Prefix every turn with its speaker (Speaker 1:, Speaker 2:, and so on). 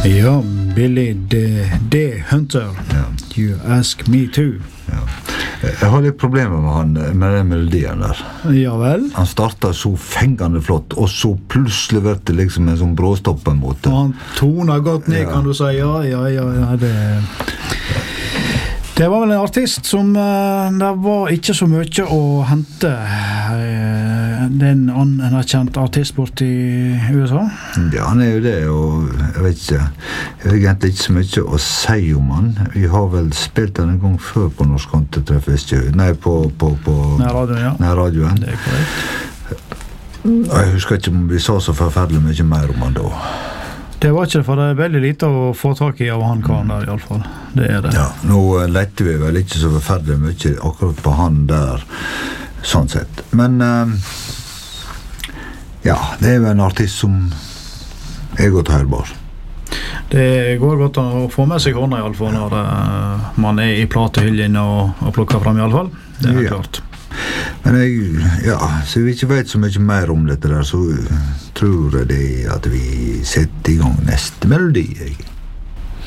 Speaker 1: Ja, Billy the Hunter.
Speaker 2: Ja.
Speaker 1: You ask me too.
Speaker 2: Ja. Jeg har litt problemer med den melodien der.
Speaker 1: Ja vel.
Speaker 2: Han startet så fengende flott, og så plutselig ble det liksom en sånn bråstopp på en måte.
Speaker 1: Og han toner godt ned, kan du si. Ja, det var vel en artist som det var ikke så mye å hente. Den anerkjent artist bort i USA.
Speaker 2: Ja, han jo det, og jeg vet ikke. Jeg vet egentlig ikke så mye å si om han. Vi har vel spilt han en gang før på Norsk Kontetreff, nei, på
Speaker 1: Nærradioen, ja.
Speaker 2: Nærradioen.
Speaker 1: Det korrekt.
Speaker 2: Jeg husker ikke om vi sa så forferdelig mye mer om han da.
Speaker 1: Det var ikke, for det veldig lite å få tak i av han karen der i alle fall. Det det.
Speaker 2: Ja, nå lette vi vel ikke så forferdelig mye akkurat på han der, sånn sett. Men ja, det jo en artist som godt hørbar.
Speaker 1: Det går godt å få med seg hånda i alle fall når man i platehyllen og plukker frem i alle fall. Det klart.
Speaker 2: Men så vi ikke vet så mye mer om dette der, så tror jeg det at vi setter i gang neste melodi.